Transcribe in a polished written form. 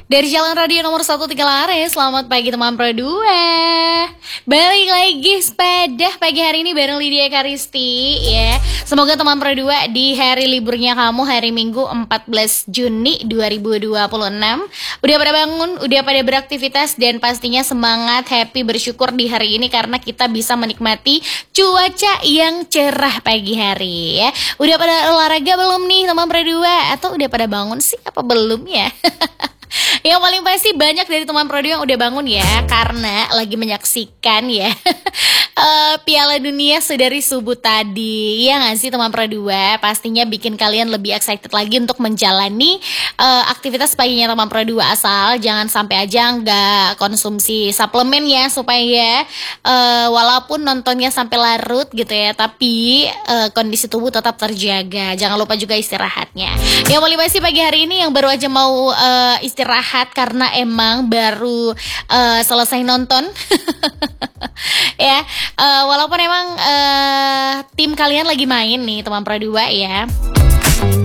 Dari Jalan Radio nomor 1 Laris, selamat pagi teman Pro 2. Balik lagi sepeda pagi hari ini bareng Lydia Karisti ya. Semoga teman Pro 2 di hari liburnya kamu hari Minggu 14 Juni 2026 udah pada bangun, udah pada beraktivitas dan pastinya semangat, happy, bersyukur di hari ini karena kita bisa menikmati cuaca yang cerah pagi hari ya. Udah pada olahraga belum nih teman Pro 2? Atau udah pada bangun sih apa belum ya? Yang paling pasti banyak dari teman Prodi yang udah bangun ya, karena lagi menyaksikan ya Piala Dunia sedari subuh tadi. Ya nggak sih teman Pro 2? Pastinya bikin kalian lebih excited lagi untuk menjalani aktivitas paginya teman Pro 2. Asal jangan sampai aja nggak konsumsi suplemen ya, supaya walaupun nontonnya sampai larut gitu ya, tapi kondisi tubuh tetap terjaga. Jangan lupa juga istirahatnya. Yang paling pasti pagi hari ini yang baru aja mau istirahat karena emang baru selesai nonton ya, walaupun emang tim kalian lagi main nih teman Pro 2 ya.